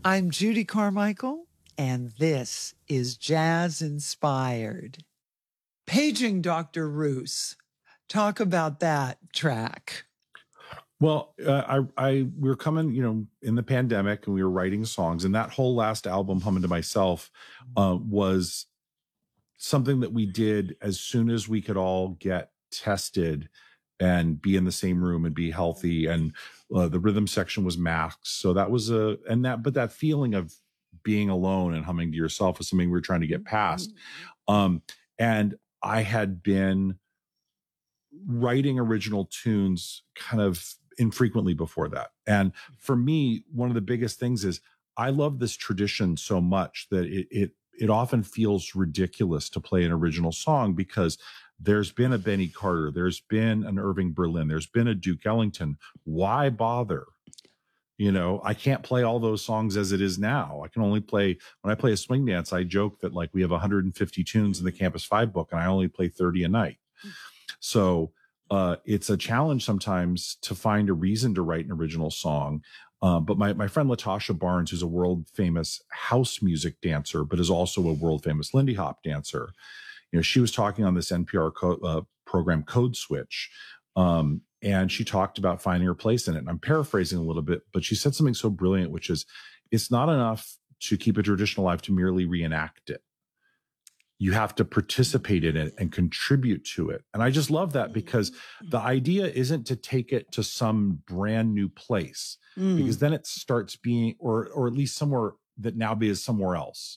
I'm Judy Carmichael, and this is Jazz Inspired. Paging Dr. Roos. Talk about that track. Well, we were coming, in the pandemic, and we were writing songs, and that whole last album, Humming to Myself, was something that we did as soon as we could all get tested and be in the same room and be healthy. And the rhythm section was masks. So that was but that feeling of being alone and humming to yourself was something we were trying to get past. And I had been writing original tunes kind of infrequently before that. And for me, one of the biggest things is I love this tradition so much that it often feels ridiculous to play an original song, because there's been a Benny Carter, there's been an Irving Berlin, there's been a Duke Ellington. Why bother? I can't play all those songs as it is now. I can only play, when I play a swing dance, I joke that we have 150 tunes in the Campus 5 book and I only play 30 a night. So it's a challenge sometimes to find a reason to write an original song. But my friend Latasha Barnes, who's a world famous house music dancer, but is also a world famous Lindy Hop dancer, she was talking on this NPR program Code Switch, and she talked about finding her place in it. And I'm paraphrasing a little bit, but she said something so brilliant, which is, it's not enough to keep a tradition alive to merely reenact it. You have to participate in it and contribute to it. And I just love that, because the idea isn't to take it to some brand new place, because then it starts being, or at least somewhere that now is somewhere else.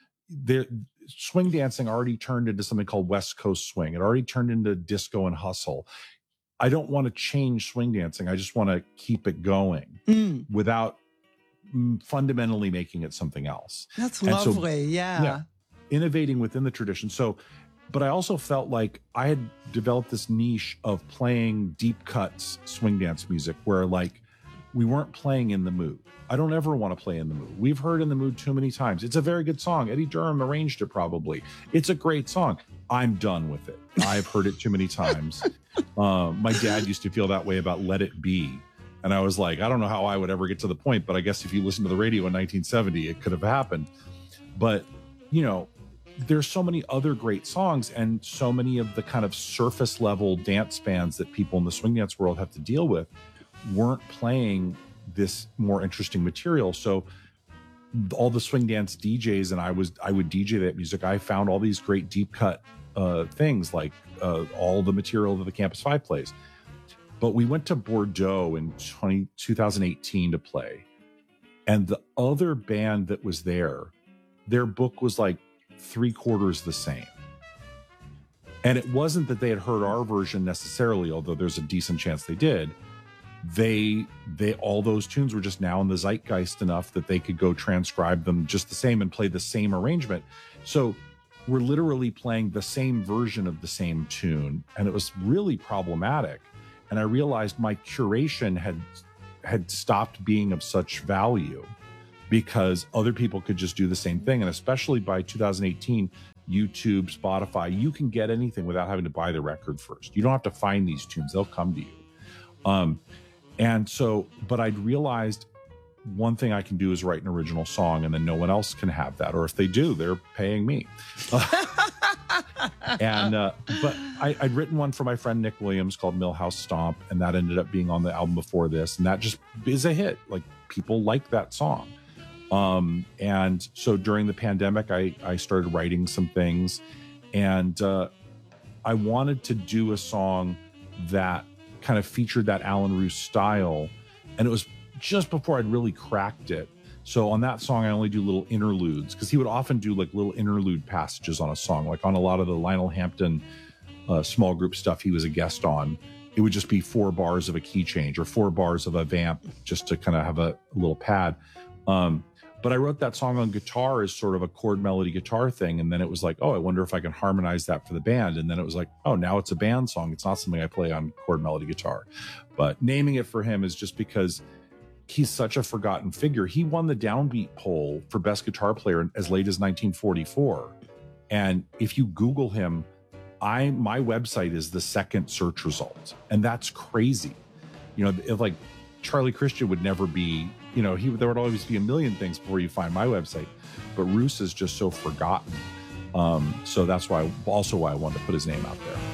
Swing dancing already turned into something called West Coast swing. It already turned into disco and hustle. I don't want to change swing dancing. I just want to keep it going without fundamentally making it something else. That's lovely. Yeah. Innovating within the tradition. So, but I also felt like I had developed this niche of playing deep cuts swing dance music where we weren't playing In the Mood. I don't ever want to play In the Mood. We've heard In the Mood too many times. It's a very good song. Eddie Durham arranged it probably. It's a great song. I'm done with it. I've heard it too many times. My dad used to feel that way about Let It Be. And I was like, I don't know how I would ever get to the point, but I guess if you listen to the radio in 1970, it could have happened. But, there's so many other great songs, and so many of the kind of surface level dance bands that people in the swing dance world have to deal with weren't playing this more interesting material. So all the swing dance DJs, and I would DJ that music. I found all these great deep cut things, like all the material that the Campus 5 plays. But we went to Bordeaux in 2018 to play. And the other band that was there, their book was like 3/4 the same. And it wasn't that they had heard our version necessarily, although there's a decent chance they did. They all those tunes were just now in the zeitgeist enough that they could go transcribe them just the same and play the same arrangement. So we're literally playing the same version of the same tune, and it was really problematic. And I realized my curation had stopped being of such value, because other people could just do the same thing. And especially by 2018, YouTube, Spotify, you can get anything without having to buy the record first. You don't have to find these tunes. They'll come to you. And so, but I'd realized one thing I can do is write an original song, and then no one else can have that. Or if they do, they're paying me. But I'd written one for my friend Nick Williams called Millhouse Stomp, and that ended up being on the album before this. And that just is a hit. People like that song. And so during the pandemic, I started writing some things, and I wanted to do a song that kind of featured that Alan Roos style. And it was just before I'd really cracked it. So on that song, I only do little interludes, because he would often do little interlude passages on a song, like on a lot of the Lionel Hampton small group stuff he was a guest on. It would just be 4 bars of a key change or 4 bars of a vamp, just to kind of have a little pad. But I wrote that song on guitar as sort of a chord melody guitar thing. And then it was like, oh, I wonder if I can harmonize that for the band. And then it was like, oh, now it's a band song. It's not something I play on chord melody guitar. But naming it for him is just because he's such a forgotten figure. He won the Downbeat poll for best guitar player as late as 1944. And if you Google him, my website is the second search result. And that's crazy. If Charlie Christian would never be there would always be a million things before you find my website, but Roos is just so forgotten. So that's why I wanted to put his name out there.